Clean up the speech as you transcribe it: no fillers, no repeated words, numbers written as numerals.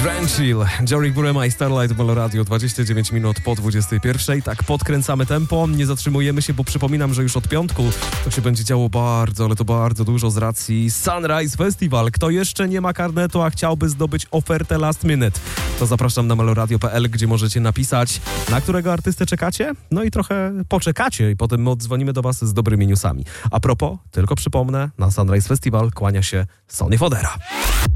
Drenchill, Jorik Burema i Starlight Ball Radio, 29 minut po 21. Tak podkręcamy tempo, nie zatrzymujemy się, bo przypominam, że już od piątku to się będzie działo bardzo, ale to bardzo dużo z racji Sunrise Festival. Kto jeszcze nie ma karnetu, a chciałby zdobyć ofertę last minute, to zapraszam na meloradio.pl, gdzie możecie napisać, na którego artystę czekacie, no i trochę poczekacie i potem my odzwonimy do was z dobrymi newsami. A propos, tylko przypomnę, na Sunrise Festival kłania się Sonny Fodera.